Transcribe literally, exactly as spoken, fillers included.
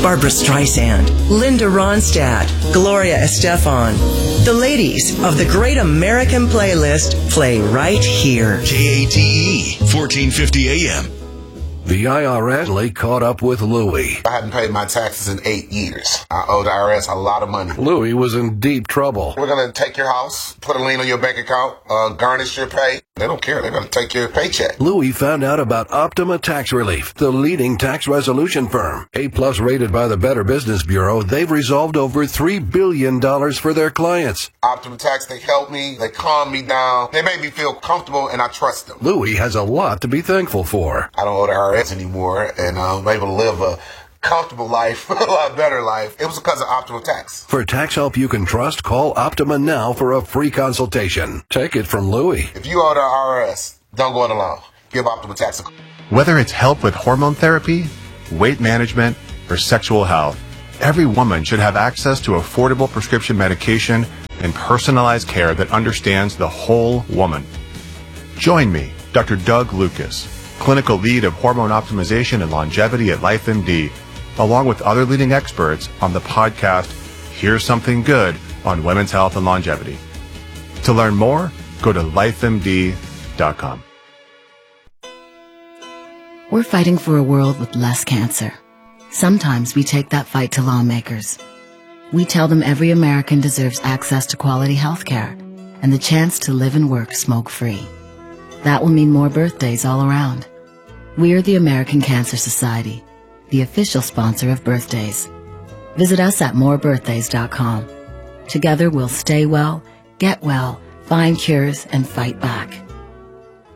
Barbara Streisand, Linda Ronstadt, Gloria Estefan. The ladies of the Great American Playlist play right here. K A T E, fourteen fifty A M. The I R S caught up with Louie. I hadn't paid my taxes in eight years. I owed the I R S a lot of money. Louie was in deep trouble. We're going to take your house, put a lien on your bank account, uh, garnish your pay. They don't care. They're going to take your paycheck. Louie found out about Optima Tax Relief, the leading tax resolution firm. A-plus rated by the Better Business Bureau, they've resolved over three billion dollars for their clients. Optima Tax, they help me. They calm me down. They make me feel comfortable, and I trust them. Louie has a lot to be thankful for. I don't owe the I R S anymore, and uh, I'm able to live a comfortable life, a lot better life. It was because of Optima Tax. For tax help you can trust, call Optima now for a free consultation. Take it from Louie. If you owe the I R S, don't go it alone. Give Optima Tax a call. Whether it's help with hormone therapy, weight management, or sexual health, every woman should have access to affordable prescription medication and personalized care that understands the whole woman. Join me, Doctor Doug Lucas, clinical lead of hormone optimization and longevity at LifeMD, along with other leading experts on the podcast Here's Something Good on Women's Health and Longevity. To learn more, go to life M D dot com. We're fighting for a world with less cancer. Sometimes we take that fight to lawmakers. We tell them every American deserves access to quality health care and the chance to live and work smoke-free. That will mean more birthdays all around. We're the American Cancer Society, the official sponsor of birthdays. Visit us at more birthdays dot com. Together we'll stay well, get well, find cures, and fight back.